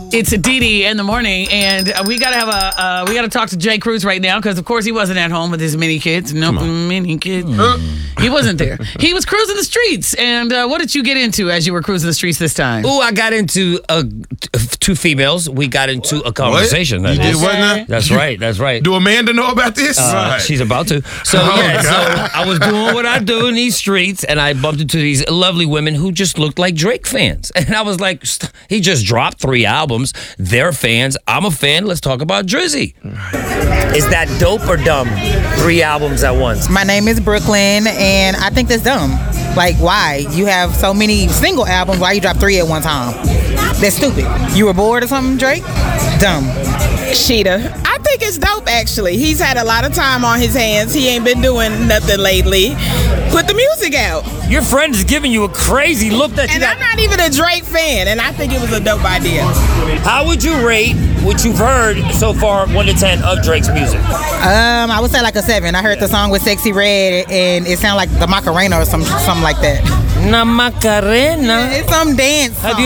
It's Dee Dee in the morning, and we gotta talk to Jay Cruz right now because, of course, he wasn't at home with his mini kids. Mini kids. He wasn't there. He was cruising the streets. And what did you get into as you were cruising the streets this time? I got into two females. We got into a conversation. What? You did what now? That's right. That's right. Do Amanda know about this? She's about to. So so I was doing what I do in these streets, and I bumped into these lovely women who just looked like Drake fans, and I was like, he just dropped 3 albums. They're fans. I'm a fan. Let's talk about Drizzy. Is that dope or dumb? 3 albums at once. My name is Brooklyn, and I think that's dumb. Like, why? You have so many single albums. Why you drop 3 at one time? That's stupid. You were bored or something, Drake? Dumb. Sheeta. I think it's dope, actually. He's had a lot of time on his hands. He ain't been doing nothing lately. Put the music out. Your friend is giving you a crazy look that you And I'm not even a Drake fan, and I think it was a dope idea. How would you rate what you've heard so far, 1 to 10, of Drake's music? I would say like a 7. I heard the song with Sexy Red, and it sounded like the Macarena or something like that. Na Macarena. It's some dance song.